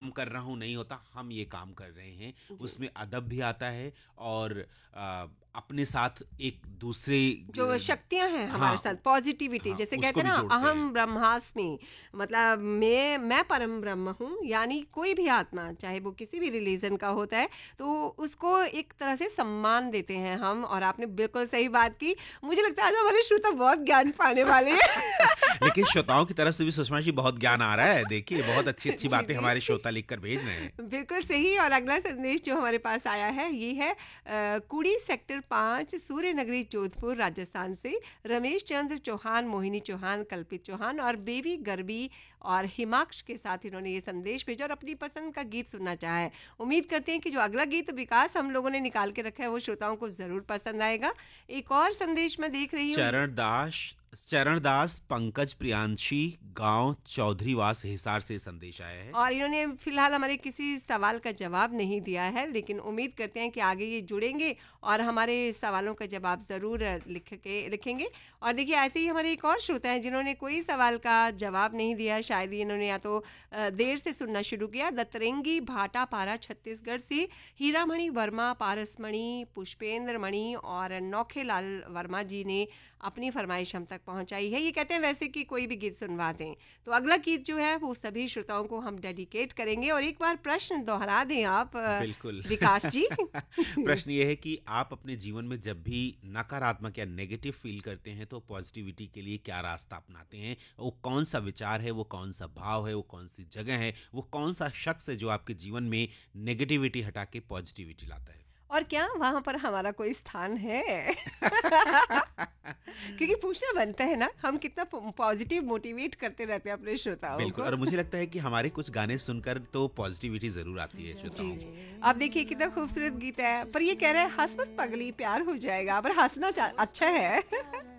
काम कर रहा हूँ नहीं होता, हम ये काम कर रहे हैं, जी। उसमें अदब भी आता है और अपने साथ एक दूसरे जो शक्तियाँ हैं हमारे हाँ साथ, पॉजिटिविटी, हाँ जैसे कहते उसको हैं भी ना, जोड़ते हैं। अहम ब्रह्मास्मि, मतलब मैं परम ब्रह्म हूँ। यानी कोई भी आत्मा, चाहे वो किसी भी रिलीजन का होता है, तो उसको एक तरह से सम्मान देते हैं हम। और आपने बिल्कुल सही बात की। मुझे लगता है आज हमारे श्रोता बहुत ज्ञान पाने वाले हैं। लेकिन श्रोताओं की तरफ से भी सुषमा जी बहुत ज्ञान आ रहा है, देखिए बहुत अच्छी अच्छी जी बातें जी, हमारे श्रोता लिखकर भेज रहे हैं। बिल्कुल सही। और अगला संदेश जो हमारे पास आया है ये है कुड़ी सेक्टर 5 सूर्य नगरी जोधपुर राजस्थान से रमेश चंद्र चौहान, मोहिनी चौहान, कल्पित चौहान और बेबी गर्बी और हिमाक्ष के साथ इन्होंने ये संदेश भेजा और अपनी पसंद का गीत सुनना चाहा है। उम्मीद करते हैं कि जो अगला गीत विकास हम लोगों ने निकाल के रखा है वो श्रोताओं को जरूर पसंद आएगा। एक और संदेश मैं देख रही हूँ। चरणदास पंकज प्रियांशी गांव चौधरीवास हिसार से संदेश आया है। और इन्होंने फिलहाल हमारे किसी सवाल का जवाब नहीं दिया है, लेकिन उम्मीद करते हैं कि आगे ये जुड़ेंगे और हमारे सवालों का जवाब ज़रूर लिखेंगे। और देखिए, ऐसे ही हमारे एक और श्रोता हैं जिन्होंने कोई सवाल का जवाब नहीं दिया। शायद ही इन्होंने या तो देर से सुनना शुरू किया। दतरंगी भाटापारा छत्तीसगढ़ से हीरामणि वर्मा, पारसमणि, पुष्पेंद्र मणि और नौखेलाल वर्मा जी ने अपनी फरमाइश हम तक पहुंचाई है। ये कहते हैं वैसे कि कोई भी गीत सुनवा दें। तो अगला गीत जो है वो सभी श्रोताओं को हम डेडिकेट करेंगे। और एक बार प्रश्न दोहरा दें आप बिल्कुल विकास जी। प्रश्न ये है कि आप अपने जीवन में जब भी नकारात्मक या नेगेटिव फील करते हैं तो पॉजिटिविटी के लिए क्या रास्ता अपनाते हैं? वो कौन सा विचार है, वो कौन सा भाव है, वो कौन सी जगह है, वो कौन सा शख्स है जो आपके जीवन में नेगेटिविटी हटा के पॉजिटिविटी लाता है? और क्या वहां पर हमारा कोई स्थान है? क्योंकि पूछना बनता है ना, हम कितना पॉजिटिव मोटिवेट करते रहते हैं अपने श्रोताओं बिल्कुल, को। और मुझे लगता है कि हमारे कुछ गाने सुनकर तो पॉजिटिविटी जरूर आती है जी श्रोताओं जी। को। अब देखिए कितना खूबसूरत गीत है, पर ये कह रहे हैं हंस मत पगली प्यार हो जाएगा, पर हंसना अच्छा है।